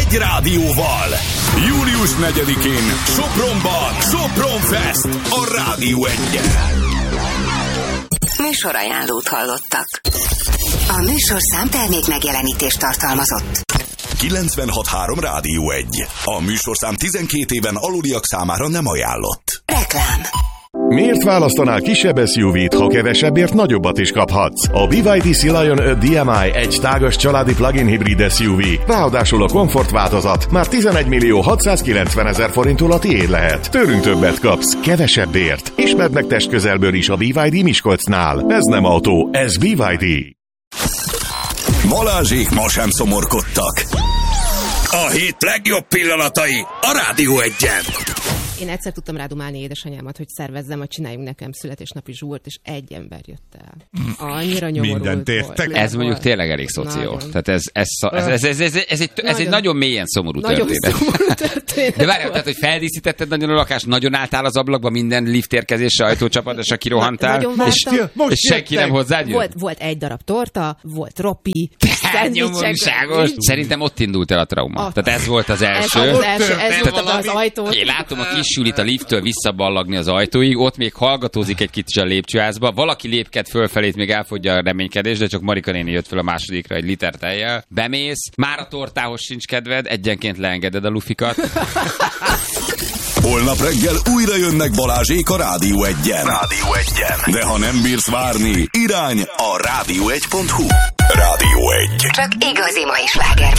egy rádióval. Július 4-én Sopronban Sopron Fest a Rádió 1-en. Műsorajánlót hallottak. A műsorszám termék megjelenítést tartalmazott. 96.3 Rádió 1. A műsorszám 12 éven aluliak számára nem ajánlott. Reklám. Miért választanál kisebb SUV-t, ha kevesebbért nagyobbat is kaphatsz? A BYD Sea Lion 5 DMI egy tágas családi plug-in hibrid SUV. Ráadásul a komfortváltozat már 11.690.000 forinttól a tiéd lehet. Tőlünk többet kapsz, kevesebbért. Ismerd meg testközelből is a BYD Miskolcnál. Ez nem autó, ez BYD. Balázsék ma sem szomorkodtak. A hét legjobb pillanatai a Rádió 1-en. Én egyszer tudtam rádumálni édesanyámat, hogy szervezzem, hogy csináljunk nekem születésnapi zsúrt, és egy ember jött el. Annyira nyomorult volt. Ez mondjuk tényleg elég szoció. Tehát ez egy nagyon mélyen szomorú történet. De várjál, tehát, hogy feldíszítetted nagyon a lakást, nagyon álltál az ablakba, minden liftérkezésre, ajtócsapadásra kirohantál, és senki nem hozzád jött? Volt egy darab torta, volt ropi, nyomorúságos. Szerintem ott indult el a trauma. Tehát ez volt az első. Ez volt az ajtó. Én látom a kis Julit a lifttől visszaballagni az ajtóig, ott még hallgatózik egy kicsit a lépcsőházba, valaki lépked fölfelét, még elfogyja a reménykedés, de csak Marika néni jött föl a másodikra egy liter tejjel. Bemész, már a tortához sincs kedved, egyenként leengeded a lufikat. Holnap reggel újra jönnek Balázsék a Rádió 1-en. De ha nem bírsz várni, irány a rádió1.hu. Rádió 1. Csak igazi mai sláger